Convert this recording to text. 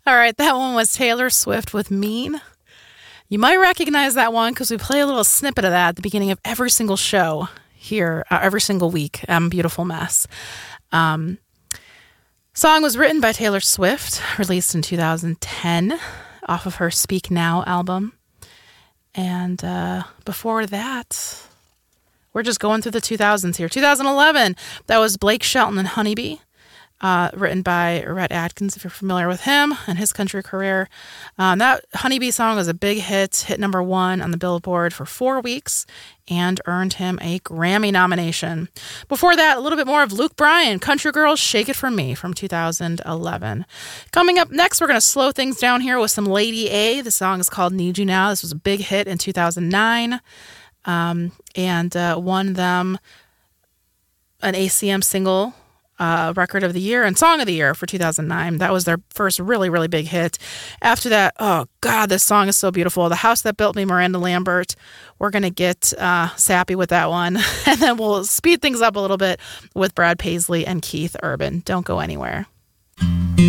All right, that one was Taylor Swift with Mean. You might recognize that one because we play a little snippet of that at the beginning of every single show here, every single week. Beautiful Mess. Song was written by Taylor Swift, released in 2010 off of her Speak Now album. And before that, we're just going through the 2000s here. 2011, that was Blake Shelton and Honeybee. Written by Rhett Atkins, if you're familiar with him and his country career. That Honeybee song was a big hit number 1 on the Billboard for 4 weeks, and earned him a Grammy nomination. Before that, a little bit more of Luke Bryan, Country Girls, Shake It For Me from 2011. Coming up next, we're going to slow things down here with some Lady A. The song is called Need You Now. This was a big hit in 2009, and won them an ACM single record of the year and song of the year for 2009. That was their first really, really big hit. After that, oh God, this song is so beautiful. The House That Built Me, Miranda Lambert. We're going to get sappy with that one. And then we'll speed things up a little bit with Brad Paisley and Keith Urban. Don't go anywhere.